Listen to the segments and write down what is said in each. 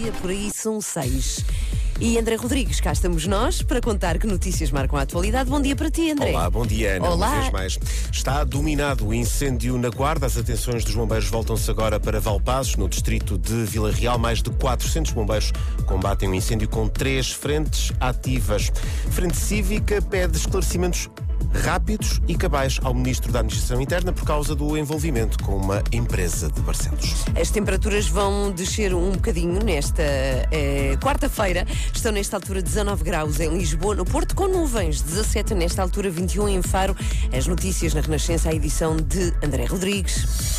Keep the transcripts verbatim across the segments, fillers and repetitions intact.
dia, por aí são seis. E André Rodrigues, cá estamos nós para contar que notícias marcam a atualidade. Bom dia para ti, André. Olá, bom dia, Ana. Olá. Uma vez mais. Está dominado o incêndio na Guarda. As atenções dos bombeiros voltam-se agora para Valpassos, no distrito de Vila Real. Mais de quatrocentos bombeiros combatem o incêndio com três frentes ativas. Frente Cívica pede esclarecimentos rápidos e cabais ao Ministro da Administração Interna por causa do envolvimento com uma empresa de Barcelos. As temperaturas vão descer um bocadinho nesta eh, quarta-feira. Estão nesta altura dezanove graus em Lisboa, no Porto, com nuvens. dezassete nesta altura, vinte e um em Faro. As notícias na Renascença, a edição de André Rodrigues.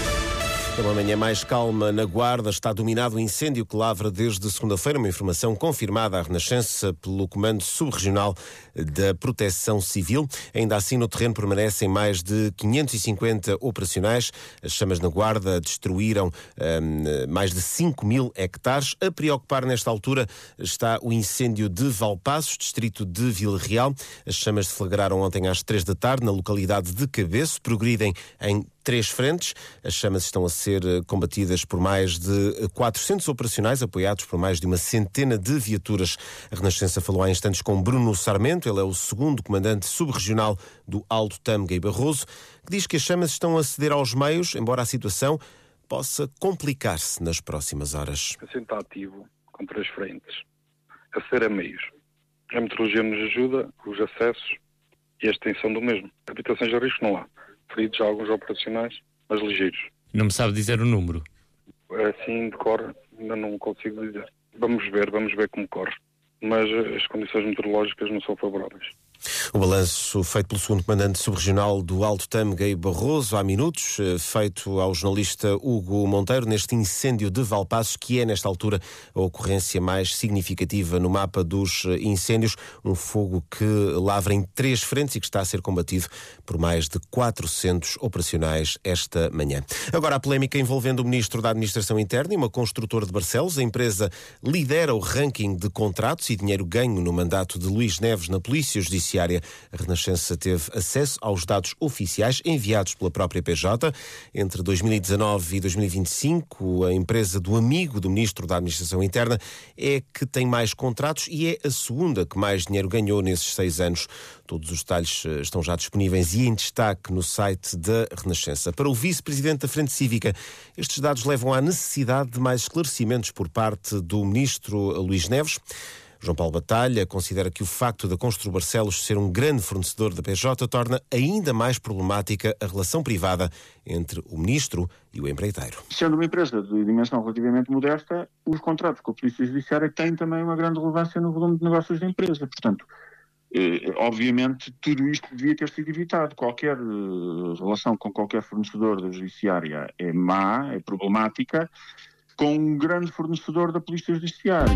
É uma manhã mais calma na Guarda. Está dominado o incêndio que lavra desde segunda-feira. Uma informação confirmada à Renascença pelo Comando Subregional da Proteção Civil. Ainda assim, no terreno permanecem mais de quinhentos e cinquenta operacionais. As chamas na Guarda destruíram hum, mais de cinco mil hectares. A preocupar nesta altura está o incêndio de Valpassos, distrito de Vila Real. As chamas deflagraram ontem às três da tarde na localidade de Cabeço. Progridem em três frentes. As chamas estão a ser combatidas por mais de quatrocentos operacionais, apoiados por mais de uma centena de viaturas. A Renascença falou há instantes com Bruno Sarmento. Ele é o segundo comandante subregional do Alto Tâmega e Barroso, que diz que as chamas estão a ceder aos meios, embora a situação possa complicar-se nas próximas horas. A centro ativo, com três frentes, a ceder a meios. A meteorologia nos ajuda, os acessos e a extensão do mesmo. Habitações de risco não há. Feridos alguns operacionais, mas ligeiros. Não me sabe dizer o número? Assim, de cor, ainda não consigo dizer. Vamos ver, vamos ver como corre. Mas as condições meteorológicas não são favoráveis. O balanço feito pelo segundo comandante subregional do Alto Tâmega e Barroso, há minutos, feito ao jornalista Hugo Monteiro, neste incêndio de Valpassos, que é, nesta altura, a ocorrência mais significativa no mapa dos incêndios. Um fogo que lavra em três frentes e que está a ser combatido por mais de quatrocentos operacionais esta manhã. Agora, a polémica envolvendo o Ministro da Administração Interna e uma construtora de Barcelos. A empresa lidera o ranking de contratos e dinheiro ganho no mandato de Luís Neves na Polícia Judiciária. A Renascença teve acesso aos dados oficiais enviados pela própria P J. Entre dois mil e dezanove e dois mil e vinte e cinco, a empresa do amigo do Ministro da Administração Interna é que tem mais contratos e é a segunda que mais dinheiro ganhou nesses seis anos. Todos os detalhes estão já disponíveis e em destaque no site da Renascença. Para o vice-presidente da Frente Cívica, estes dados levam à necessidade de mais esclarecimentos por parte do Ministro Luís Neves. João Paulo Batalha considera que o facto da Constru Barcelos ser um grande fornecedor da P J torna ainda mais problemática a relação privada entre o Ministro e o empreiteiro. Sendo uma empresa de dimensão relativamente modesta, os contratos com a Polícia Judiciária têm também uma grande relevância no volume de negócios da empresa. Portanto, eh, obviamente, tudo isto devia ter sido evitado. Qualquer eh, relação com qualquer fornecedor da Judiciária é má, é problemática, com um grande fornecedor da Polícia Judiciária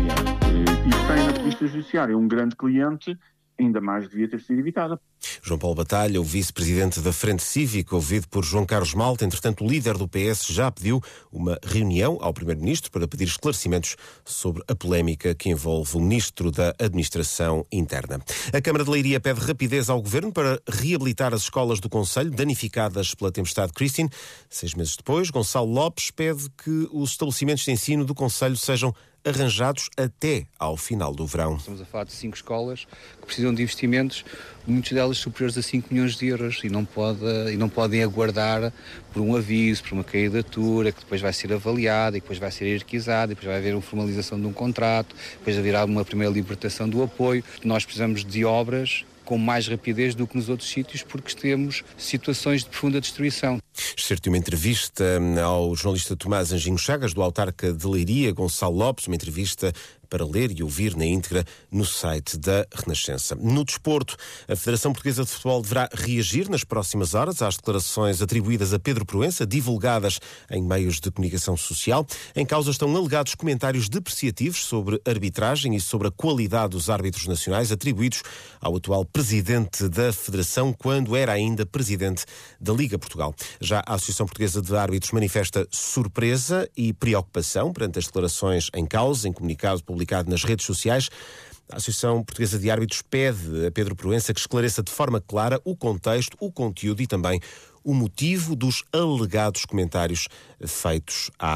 e tem na Polícia Judiciária um grande cliente, ainda mais devia ter sido evitada. João Paulo Batalha, o vice-presidente da Frente Cívica, ouvido por João Carlos Malta. Entretanto, o líder do P S já pediu uma reunião ao primeiro-ministro para pedir esclarecimentos sobre a polémica que envolve o ministro da Administração Interna. A Câmara de Leiria pede rapidez ao governo para reabilitar as escolas do concelho danificadas pela tempestade Christine. Seis meses depois, Gonçalo Lopes pede que os estabelecimentos de ensino do concelho sejam arranjados até ao final do verão. Estamos a falar de cinco escolas que precisam de investimentos, muitas delas superiores a cinco milhões de euros e não, pode, e não podem aguardar por um aviso, por uma candidatura que depois vai ser avaliada e depois vai ser hierarquizada e depois vai haver uma formalização de um contrato, depois haverá uma primeira libertação do apoio. Nós precisamos de obras com mais rapidez do que nos outros sítios, porque temos situações de profunda destruição. Excerto de uma entrevista ao jornalista Tomás Anjinho Chagas, do autarca de Leiria, Gonçalo Lopes, uma entrevista para ler e ouvir na íntegra no site da Renascença. No desporto, a Federação Portuguesa de Futebol deverá reagir nas próximas horas às declarações atribuídas a Pedro Proença, divulgadas em meios de comunicação social. Em causa estão alegados comentários depreciativos sobre arbitragem e sobre a qualidade dos árbitros nacionais atribuídos ao atual presidente da Federação, quando era ainda presidente da Liga Portugal. Já a Associação Portuguesa de Árbitros manifesta surpresa e preocupação perante as declarações em causa, em comunicado publicado nas redes sociais. A Associação Portuguesa de Árbitros pede a Pedro Proença que esclareça de forma clara o contexto, o conteúdo e também o motivo dos alegados comentários feitos à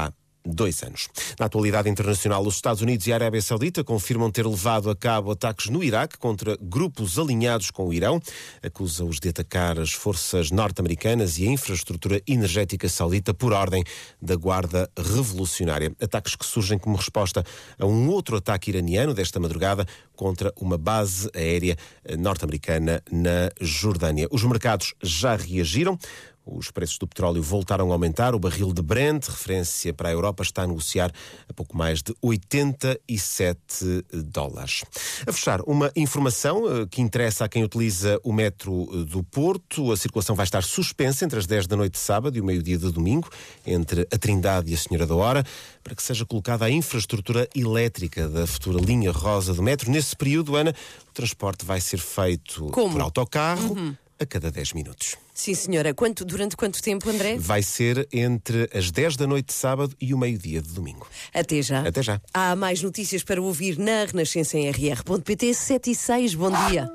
dois anos. Na atualidade internacional, os Estados Unidos e a Arábia Saudita confirmam ter levado a cabo ataques no Iraque contra grupos alinhados com o Irão. Acusa-os de atacar as forças norte-americanas e a infraestrutura energética saudita por ordem da Guarda Revolucionária. Ataques que surgem como resposta a um outro ataque iraniano desta madrugada contra uma base aérea norte-americana na Jordânia. Os mercados já reagiram. Os preços do petróleo voltaram a aumentar. O barril de Brent, referência para a Europa, está a negociar a pouco mais de oitenta e sete dólares. A fechar, uma informação que interessa a quem utiliza o metro do Porto. A circulação vai estar suspensa entre as dez da noite de sábado e o meio-dia de domingo, entre a Trindade e a Senhora da Hora, para que seja colocada a infraestrutura elétrica da futura linha rosa do metro. Nesse período, Ana, o transporte vai ser feito Como? por autocarro, Uhum. a cada dez minutos. Sim, senhora. Quanto, durante quanto tempo, André? Vai ser entre as dez da noite de sábado e o meio-dia de domingo. Até já. Até já. Há mais notícias para ouvir na Renascença em R R ponto P T, sete e seis. Bom dia.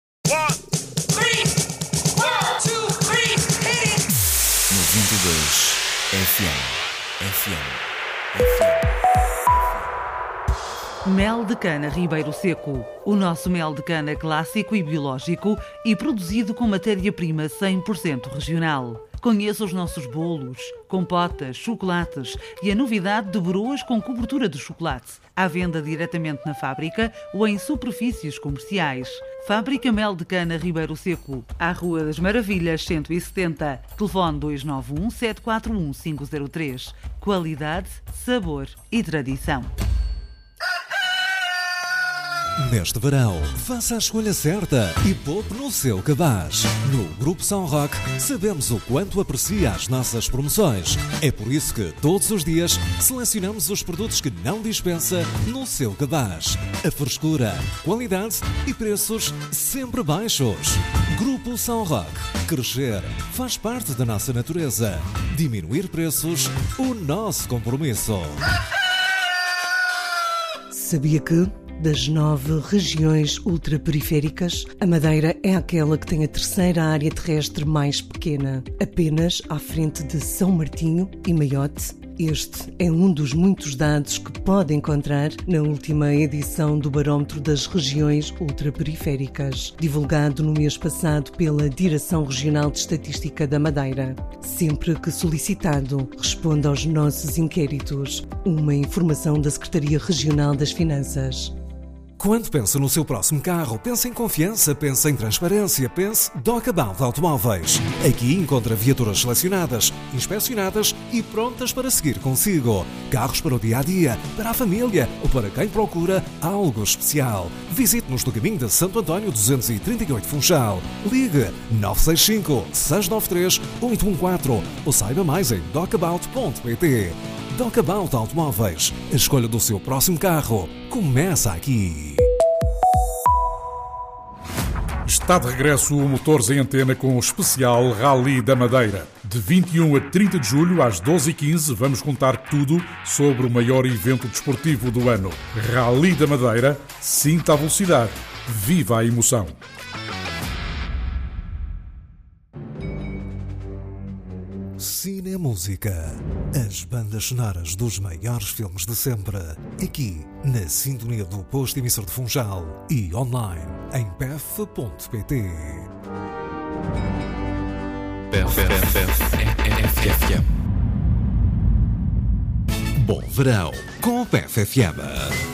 noventa e dois F M. F M. F M. Mel de cana Ribeiro Seco. O nosso mel de cana clássico e biológico e produzido com matéria-prima cem por cento regional. Conheça os nossos bolos, compotas, chocolates e a novidade de broas com cobertura de chocolate. À venda diretamente na fábrica ou em superfícies comerciais. Fábrica Mel de Cana Ribeiro Seco, à Rua das Maravilhas cento e setenta. Telefone dois nove um, sete quatro um, cinco zero três. Qualidade, sabor e tradição. Neste verão, faça a escolha certa e poupe no seu cabaz. No Grupo São Roque, sabemos o quanto aprecia as nossas promoções. É por isso que, todos os dias, selecionamos os produtos que não dispensa no seu cabaz. A frescura, qualidade e preços sempre baixos. Grupo São Roque. Crescer faz parte da nossa natureza. Diminuir preços, o nosso compromisso. Sabia que, das nove regiões ultraperiféricas, a Madeira é aquela que tem a terceira área terrestre mais pequena, apenas à frente de São Martinho e Maiote? Este é um dos muitos dados que pode encontrar na última edição do Barómetro das Regiões Ultraperiféricas, divulgado no mês passado pela Direção Regional de Estatística da Madeira. Sempre que solicitado, responda aos nossos inquéritos. Uma informação da Secretaria Regional das Finanças. Quando pensa no seu próximo carro, pensa em confiança, pensa em transparência, pense Docabal Automóveis. Aqui encontra viaturas selecionadas, inspecionadas e prontas para seguir consigo. Carros para o dia-a-dia, para a família ou para quem procura algo especial. Visite-nos no caminho de Santo António duzentos e trinta e oito Funchal. Ligue nove seis cinco, seis nove três, oito um quatro ou saiba mais em docabout ponto pt. Docabout Automóveis. A escolha do seu próximo carro começa aqui. Está de regresso o Motores em Antena com o especial Rally da Madeira. De vinte e um a trinta de julho, às doze e quinze, vamos contar tudo sobre o maior evento desportivo do ano. Rally da Madeira, sinta a velocidade, viva a emoção. Cinemúsica. As bandas sonoras dos maiores filmes de sempre. Aqui, na sintonia do posto emissor de Funchal e online em p f ponto p t. P F F M. Bom verão com o P F F M.